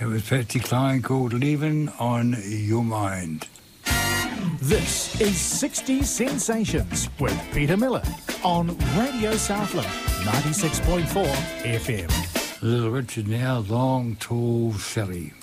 was Patsy Cline called Leaving on Your Mind. This is 60 Sensations with Peter Miller on Radio Southland 96.4 FM. Little Richard now, Long Tall Sally.